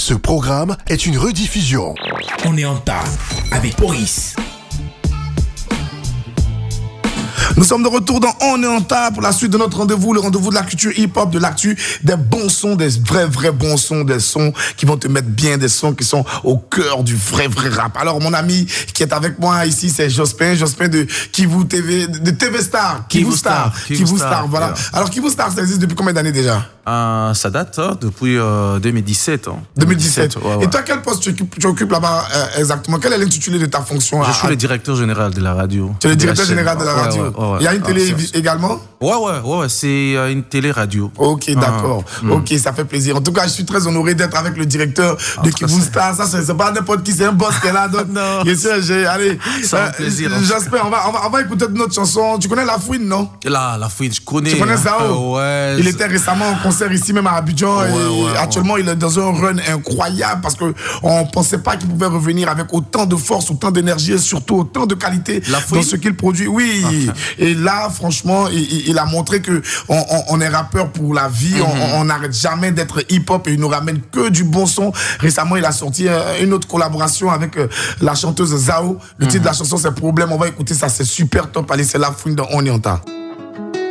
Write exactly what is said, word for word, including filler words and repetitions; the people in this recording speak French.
Ce programme est une rediffusion. On est en tas avec Boris. Nous sommes de retour dans On est en tas pour la suite de notre rendez-vous, le rendez-vous de la culture hip-hop, de l'actu, des bons sons, des vrais, vrais bons sons, des sons qui vont te mettre bien, des sons qui sont au cœur du vrai, vrai rap. Alors, mon ami qui est avec moi ici, c'est Jospin, Jospin de Kivu T V, de T V Star, Kivu Star, Kivu Star, voilà. Alors, Kivu Star, ça existe depuis combien d'années déjà? Euh, ça date hein, depuis euh, deux mille dix-sept. Hein. deux mille dix-sept. Ouais, ouais. Et toi, quel poste tu occupes, tu occupes là-bas euh, exactement? Quel est l'intitulé de ta fonction? Je à, suis à... le directeur général de la radio. Tu es le directeur général de la radio. Ouais, ouais, ouais. Il y a une télé ah, également? Ouais, ouais, ouais, ouais. C'est euh, une télé-radio. Ok, d'accord. Ah, ok, mm. ça fait plaisir. En tout cas, je suis très honoré d'être avec le directeur ah, de Kivu Star. Ça, c'est, c'est pas n'importe qui, c'est un boss qui est là. Donc, non. Bien sûr, j'ai. Allez, c'est un plaisir. J'espère, on va, on, va, on va écouter notre chanson. Tu connais La Fouine, non? Là, La Fouine, je connais. Tu connais hein. Zao? Ouais. Il était récemment en concert ici, même à Abidjan. Ouais, et ouais, actuellement, ouais. il est dans un run incroyable parce qu'on ne pensait pas qu'il pouvait revenir avec autant de force, autant d'énergie et surtout autant de qualité dans ce qu'il produit. Oui. Okay. Et là, franchement, il, il a montré que on, on, on est rappeur pour la vie. Mm-hmm. On n'arrête jamais d'être hip-hop et il nous ramène que du bon son. Récemment, il a sorti une autre collaboration avec la chanteuse Zao. Le mm-hmm. titre de la chanson, c'est Problème. On va écouter ça. C'est super top. Allez, c'est La Fouine dans On est en tas.